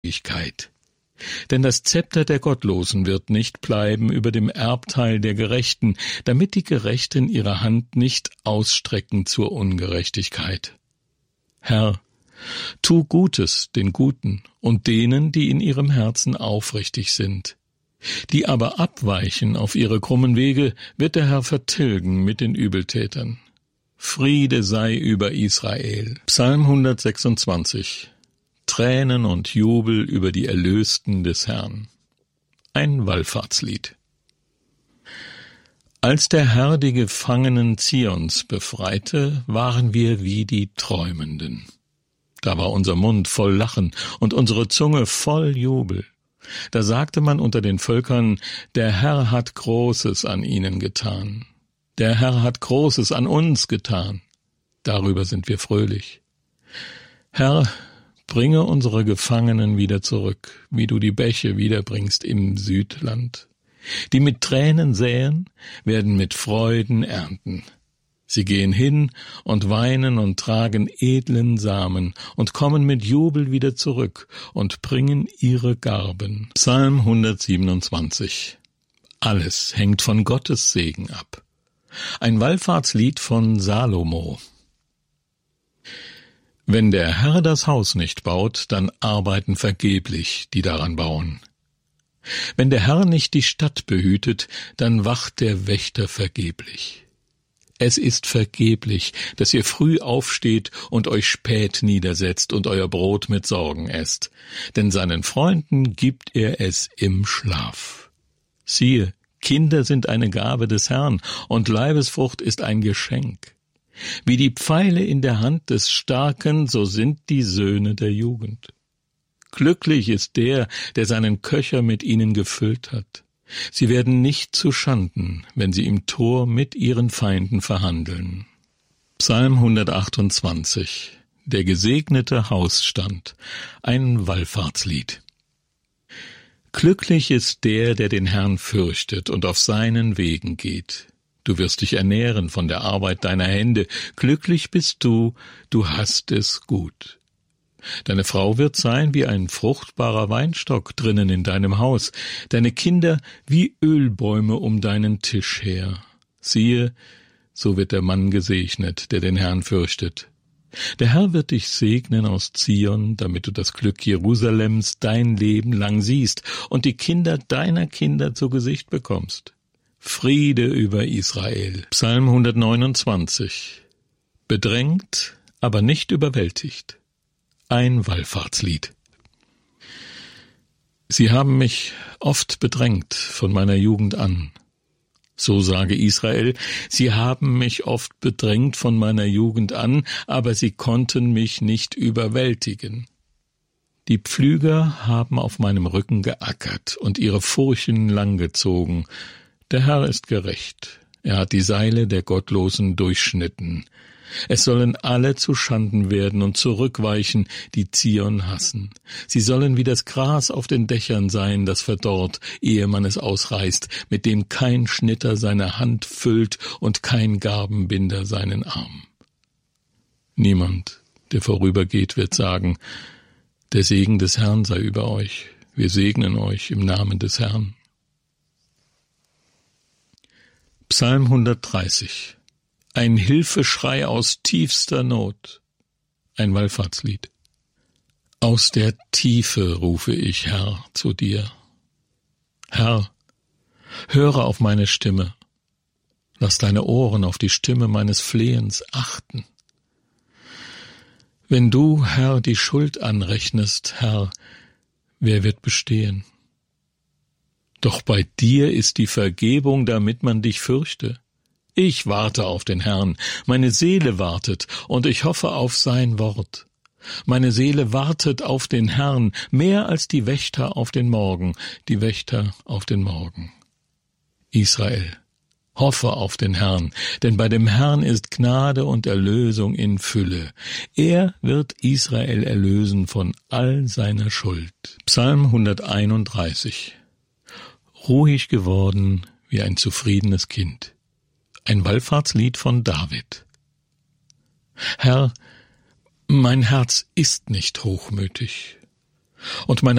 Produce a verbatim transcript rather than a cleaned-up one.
Ewigkeit. Denn das Zepter der Gottlosen wird nicht bleiben über dem Erbteil der Gerechten, damit die Gerechten ihre Hand nicht ausstrecken zur Ungerechtigkeit. Herr, tu Gutes den Guten und denen, die in ihrem Herzen aufrichtig sind. Die aber abweichen auf ihre krummen Wege, wird der Herr vertilgen mit den Übeltätern. Friede sei über Israel. Psalm hundertsechsundzwanzig. Tränen und Jubel über die Erlösten des Herrn. Ein Wallfahrtslied. Als der Herr die Gefangenen Zions befreite, waren wir wie die Träumenden. Da war unser Mund voll Lachen und unsere Zunge voll Jubel. Da sagte man unter den Völkern, der Herr hat Großes an ihnen getan. Der Herr hat Großes an uns getan. Darüber sind wir fröhlich. Herr, bringe unsere Gefangenen wieder zurück, wie du die Bäche wiederbringst im Südland. Die mit Tränen säen, werden mit Freuden ernten. Sie gehen hin und weinen und tragen edlen Samen und kommen mit Jubel wieder zurück und bringen ihre Garben. Psalm hundertsiebenundzwanzig. Alles hängt von Gottes Segen ab. Ein Wallfahrtslied von Salomo. Wenn der Herr das Haus nicht baut, dann arbeiten vergeblich, die daran bauen. Wenn der Herr nicht die Stadt behütet, dann wacht der Wächter vergeblich. Es ist vergeblich, dass ihr früh aufsteht und euch spät niedersetzt und euer Brot mit Sorgen esst, denn seinen Freunden gibt er es im Schlaf. Siehe, Kinder sind eine Gabe des Herrn, und Leibesfrucht ist ein Geschenk. Wie die Pfeile in der Hand des Starken, so sind die Söhne der Jugend. Glücklich ist der, der seinen Köcher mit ihnen gefüllt hat. Sie werden nicht zu Schanden, wenn sie im Tor mit ihren Feinden verhandeln. Psalm hundertachtundzwanzig. Der gesegnete Hausstand. Ein Wallfahrtslied. Glücklich ist der, der den Herrn fürchtet und auf seinen Wegen geht. Du wirst dich ernähren von der Arbeit deiner Hände. Glücklich bist du, du hast es gut. Deine Frau wird sein wie ein fruchtbarer Weinstock drinnen in deinem Haus, deine Kinder wie Ölbäume um deinen Tisch her. Siehe, so wird der Mann gesegnet, der den Herrn fürchtet. Der Herr wird dich segnen aus Zion, damit du das Glück Jerusalems dein Leben lang siehst und die Kinder deiner Kinder zu Gesicht bekommst. Friede über Israel. Psalm hundertneunundzwanzig. Bedrängt, aber nicht überwältigt. Ein Wallfahrtslied. Sie haben mich oft bedrängt von meiner Jugend an. So sage Israel, sie haben mich oft bedrängt von meiner Jugend an, aber sie konnten mich nicht überwältigen. Die Pflüger haben auf meinem Rücken geackert und ihre Furchen langgezogen. Der Herr ist gerecht, er hat die Seile der Gottlosen durchschnitten. Es sollen alle zu Schanden werden und zurückweichen, die Zion hassen. Sie sollen wie das Gras auf den Dächern sein, das verdorrt, ehe man es ausreißt, mit dem kein Schnitter seine Hand füllt und kein Garbenbinder seinen Arm. Niemand, der vorübergeht, wird sagen, der Segen des Herrn sei über euch. Wir segnen euch im Namen des Herrn. Psalm hundertdreißig. Ein Hilfeschrei aus tiefster Not. Ein Wallfahrtslied. Aus der Tiefe rufe ich, Herr, zu dir. Herr, höre auf meine Stimme. Lass deine Ohren auf die Stimme meines Flehens achten. Wenn du, Herr, die Schuld anrechnest, Herr, wer wird bestehen? Doch bei dir ist die Vergebung, damit man dich fürchte. Ich warte auf den Herrn, meine Seele wartet, und ich hoffe auf sein Wort. Meine Seele wartet auf den Herrn, mehr als die Wächter auf den Morgen, die Wächter auf den Morgen. Israel, hoffe auf den Herrn, denn bei dem Herrn ist Gnade und Erlösung in Fülle. Er wird Israel erlösen von all seiner Schuld. Psalm hunderteinunddreißig. Ruhig geworden wie ein zufriedenes Kind. Ein Wallfahrtslied von David. Herr, mein Herz ist nicht hochmütig, und meine